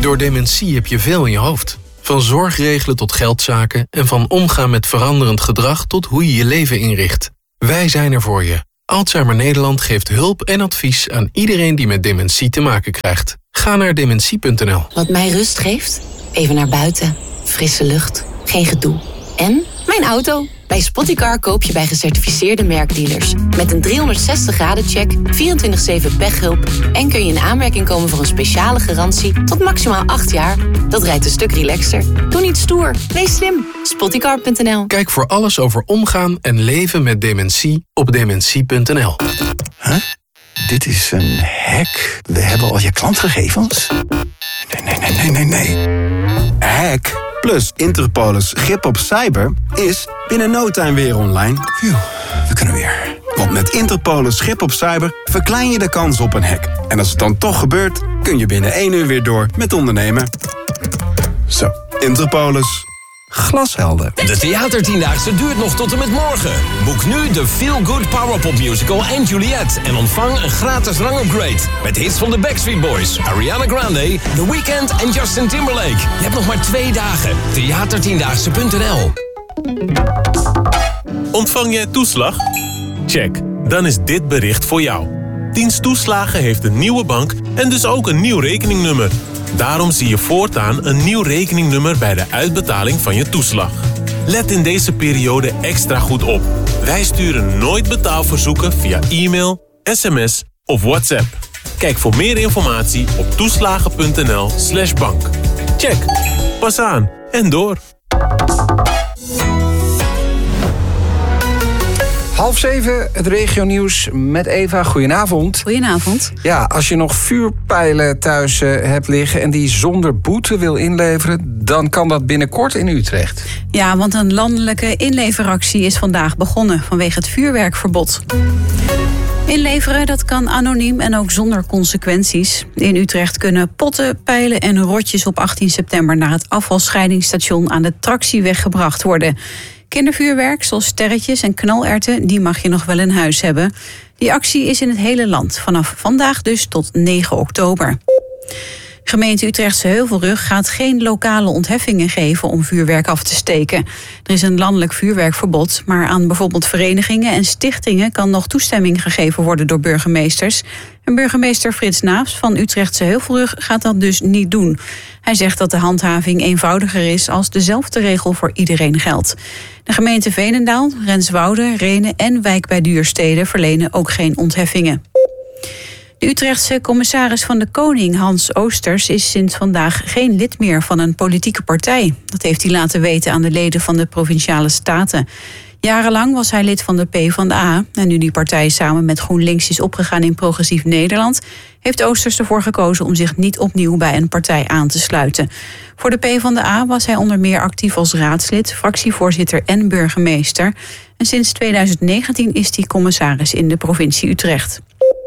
Door dementie heb je veel in je hoofd. Van zorgregelen tot geldzaken en van omgaan met veranderend gedrag tot hoe je je leven inricht. Wij zijn er voor je. Alzheimer Nederland geeft hulp en advies aan iedereen die met dementie te maken krijgt. Ga naar dementie.nl. Wat mij rust geeft? Even naar buiten. Frisse lucht. Geen gedoe. En mijn auto. Bij Spotticar koop je bij gecertificeerde merkdealers. Met een 360-graden-check, 24/7 pechhulp... en kun je in aanmerking komen voor een speciale garantie tot maximaal 8 jaar. Dat rijdt een stuk relaxter. Doe niet stoer. Wees slim. Spotticar.nl. Kijk voor alles over omgaan en leven met dementie op dementie.nl. Huh? Dit is een hack. We hebben al je klantgegevens. Nee. Hack plus Interpolis grip op cyber is binnen no time weer online. Phew, we kunnen weer. Want met Interpolis grip op cyber verklein je de kans op een hack. En als het dan toch gebeurt, kun je binnen 1 uur weer door met ondernemen. Zo, Interpolis. Glashelder. De Theatertiendaagse duurt nog tot en met morgen. Boek nu de Feel Good Powerpop Musical en Juliet. En ontvang een gratis rangupgrade. Met hits van de Backstreet Boys, Ariana Grande, The Weeknd en Justin Timberlake. Je hebt nog maar 2 dagen. Theatertiendaagse.nl. Ontvang jij toeslag? Check. Dan is dit bericht voor jou. Dienst Toeslagen heeft een nieuwe bank en dus ook een nieuw rekeningnummer. Daarom zie je voortaan een nieuw rekeningnummer bij de uitbetaling van je toeslag. Let in deze periode extra goed op. Wij sturen nooit betaalverzoeken via e-mail, sms of WhatsApp. Kijk voor meer informatie op toeslagen.nl/bank. Check. Pas aan en door. 6:30, het regionieuws met Eva. Goedenavond. Goedenavond. Ja, als je nog vuurpijlen thuis hebt liggen en die zonder boete wil inleveren, dan kan dat binnenkort in Utrecht. Ja, want een landelijke inleveractie is vandaag begonnen vanwege het vuurwerkverbod. Inleveren, dat kan anoniem en ook zonder consequenties. In Utrecht kunnen potten, pijlen en rotjes op 18 september naar het afvalscheidingsstation aan de Tractieweg gebracht worden. Kindervuurwerk, zoals sterretjes en knalerten, die mag je nog wel in huis hebben. Die actie is in het hele land, vanaf vandaag dus tot 9 oktober. Gemeente Utrechtse Heuvelrug gaat geen lokale ontheffingen geven om vuurwerk af te steken. Er is een landelijk vuurwerkverbod, maar aan bijvoorbeeld verenigingen en stichtingen kan nog toestemming gegeven worden door burgemeesters. En burgemeester Frits Naafs van Utrechtse Heuvelrug gaat dat dus niet doen. Hij zegt dat de handhaving eenvoudiger is als dezelfde regel voor iedereen geldt. De gemeente Veenendaal, Renswoude, Rhenen en Wijk bij Duurstede verlenen ook geen ontheffingen. De Utrechtse commissaris van de Koning, Hans Oosters, is sinds vandaag geen lid meer van een politieke partij. Dat heeft hij laten weten aan de leden van de Provinciale Staten. Jarenlang was hij lid van de PvdA. En nu die partij samen met GroenLinks is opgegaan in Progressief Nederland, heeft Oosters ervoor gekozen om zich niet opnieuw bij een partij aan te sluiten. Voor de PvdA was hij onder meer actief als raadslid, fractievoorzitter en burgemeester. En sinds 2019 is hij commissaris in de provincie Utrecht.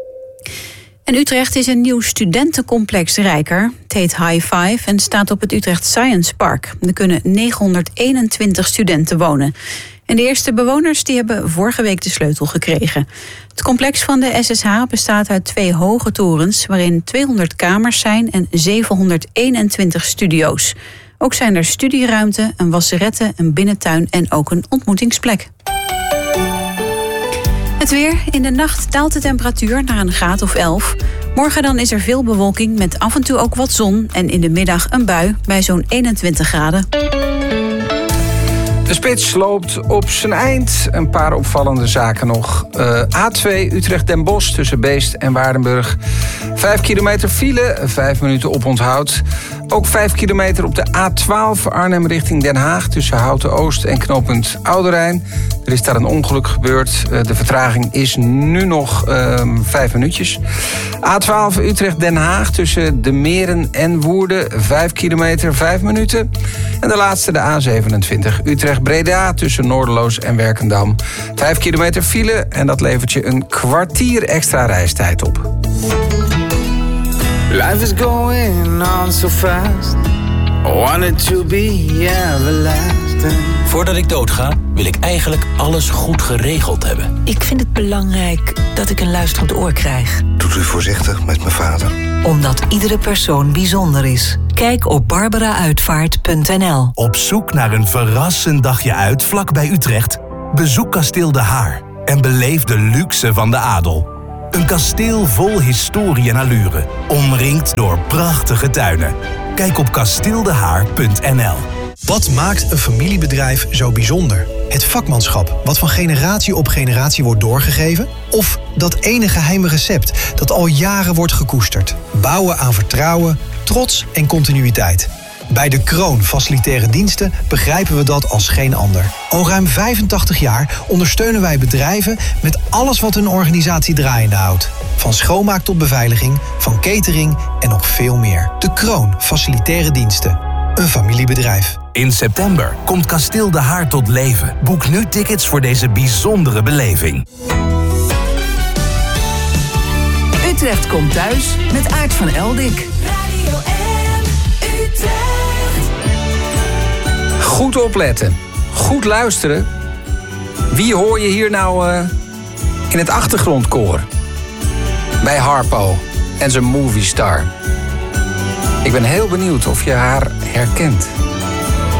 En Utrecht is een nieuw studentencomplex rijker. Het heet High Five en staat op het Utrecht Science Park. Er kunnen 921 studenten wonen. En de eerste bewoners die hebben vorige week de sleutel gekregen. Het complex van de SSH bestaat uit 2 hoge torens, waarin 200 kamers zijn en 721 studio's. Ook zijn er studieruimte, een wasserette, een binnentuin en ook een ontmoetingsplek. Het weer. In de nacht daalt de temperatuur naar een graad of 11. Morgen dan is er veel bewolking met af en toe ook wat zon. En in de middag een bui bij zo'n 21 graden. De spits loopt op zijn eind. Een paar opvallende zaken nog. A2 Utrecht-Den Bosch tussen Beest en Waardenburg. 5 kilometer file, 5 minuten oponthoud. Ook 5 kilometer op de A12 Arnhem richting Den Haag tussen Houten-Oost en knooppunt Ouderijn. Er is daar een ongeluk gebeurd. De vertraging is nu nog 5 minuutjes. A12 Utrecht-Den Haag tussen De Meren en Woerden. 5 kilometer, 5 minuten. En de laatste, de A27 Utrecht-Breda tussen Noorderloos en Werkendam. 5 kilometer file en dat levert je een kwartier extra reistijd op. Life is going on so fast. I want it to be everlasting. Voordat ik doodga, wil ik eigenlijk alles goed geregeld hebben. Ik vind het belangrijk dat ik een luisterend oor krijg. Doet u voorzichtig met mijn vader. Omdat iedere persoon bijzonder is. Kijk op barbarauitvaart.nl. Op zoek naar een verrassend dagje uit vlakbij Utrecht? Bezoek Kasteel De Haar en beleef de luxe van de adel. Een kasteel vol historie en allure, omringd door prachtige tuinen. Kijk op kasteeldehaar.nl. Wat maakt een familiebedrijf zo bijzonder? Het vakmanschap, wat van generatie op generatie wordt doorgegeven? Of dat ene geheime recept dat al jaren wordt gekoesterd? Bouwen aan vertrouwen, trots en continuïteit. Bij De Kroon Facilitaire Diensten begrijpen we dat als geen ander. Al ruim 85 jaar ondersteunen wij bedrijven met alles wat hun organisatie draaiende houdt. Van schoonmaak tot beveiliging, van catering en nog veel meer. De Kroon Facilitaire Diensten. Een familiebedrijf. In september komt Kasteel De Haar tot leven. Boek nu tickets voor deze bijzondere beleving. Utrecht komt thuis met Aart van Eldik. Radio M, Utrecht. Goed opletten. Goed luisteren. Wie hoor je hier nou in het achtergrondkoor? Bij Harpo en zijn Movie Star. Ik ben heel benieuwd of je haar herkent.